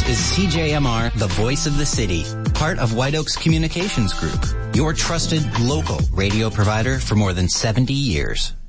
This is CJMR, the voice of the city, part of White Oaks Communications Group, your trusted local radio provider for more than 70 years.